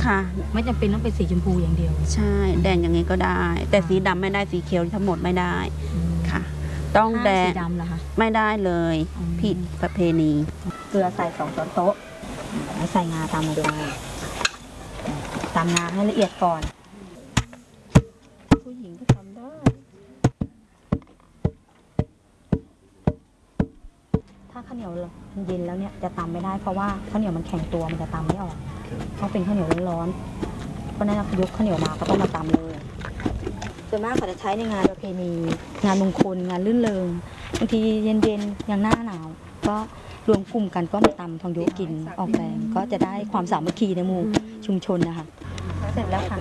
ค่ะไม่จำเป็นต้องเป็นสีชมพูอย่างเดียวใช่แดงอย่างนี้ก็ได้ แต่สีดำไม่ได้สีเขียวทั้งหมดไม่ได้ค่ะต้องแดงสีดำเหรอคะไม่ได้เลยผิดประเพณีเกลือใส่2 ช้อนโต๊ะแล้วใส่งาตามลงไปตามงาให้ละเอียดก่อนผู้หญิงก็ทำได้ถ้าข้าวเหนียวเย็นแล้วเนี่ยจะตำไม่ได้เพราะว่าข้าวเหนียวมันแข็งตัวมันจะตำไม่ออกต้องเป็นข้าวเหนียวร้อนๆเพราะนั้นยกข้าวเหนียวมาก็ต้องมาตำเลยส่วนมากเขาจะใช้ในงานประเพณีงานมงคลงานลื่นเริงบางทีเย็นๆอย่างหน้าหนาวก็รวมกลุ่มกันก็มาตำทองโยกินออกแรงก็จะได้ความสามัคคีในหมู่ชุมชนนะคะเสร็จแล้วค่ะ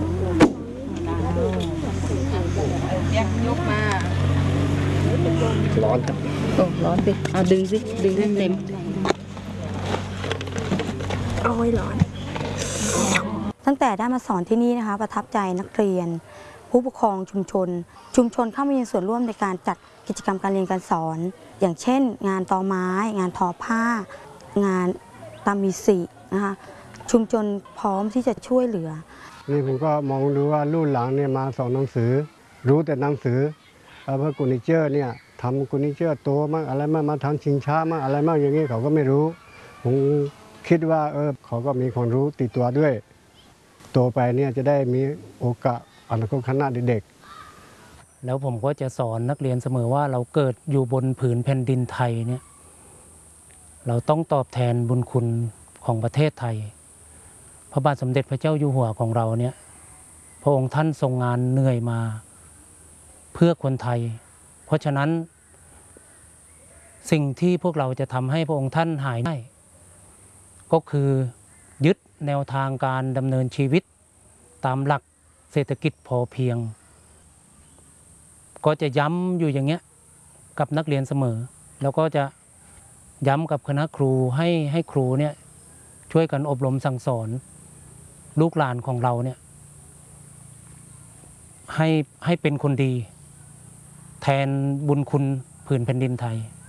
ยกมาร้อนครับโอ้ร้อนสิเอาดึงสิดึงให้เต็มโอ้ยร้อนตั้งแต่ได้มาสอนที่นี่นะคะประทับใจนักเรียนผู้ปกครองชุมชนเข้ามามีส่วนร่วมในการจัดกิจกรรมการเรียนการสอนอย่างเช่นงานตอไม้งานทอผ้างานตามมีสีนะคะชุมชนพร้อมที่จะช่วยเหลือนี่ผมก็มองดูว่ารุ่นหลังเนี่ยมาสอนหนังสือรู้แต่หนังสือเพื่อกุนิเจอร์เนี่ยทำกุนิเจอร์โตมากอะไรมากมาทำชิงช้ามากอะไรมากอย่างนี้เขาก็ไม่รู้ผมคิดว่าเขาก็มีความรู้ติดตัวด้วยโตไปเนี่ยจะได้มีโอกาสอนาคตข้างหน้าเด็กแล้วผมก็จะสอนนักเรียนเสมอว่าเราเกิดอยู่บนผืนแผ่นดินไทยเนี่ยเราต้องตอบแทนบุญคุณของประเทศไทยพระบาทสมเด็จพระเจ้าอยู่หัวของเราเนี่ยพระองค์ท่านทรงงานเหนื่อยมาเพื่อคนไทยเพราะฉะนั้นสิ่งที่พวกเราจะทำให้พระองค์ท่านหายได้ก็คือยึดแนวทางการดำเนินชีวิตตามหลักเศรษฐกิจพอเพียงก็จะย้ำอยู่อย่างเงี้ยกับนักเรียนเสมอแล้วก็จะย้ำกับคณะครูให้ครูเนี่ยช่วยกันอบรมสั่งสอนลูกหลานของเราเนี่ยให้เป็นคนดีแทนบุญคุณผืนแผ่นดินไทย